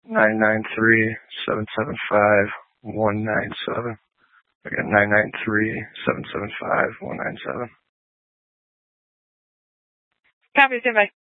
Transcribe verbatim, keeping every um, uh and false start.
nine nine three, seven seven five, one nine seven. Again, nine nine three, seven seven five, one nine seven. Copy, stand by.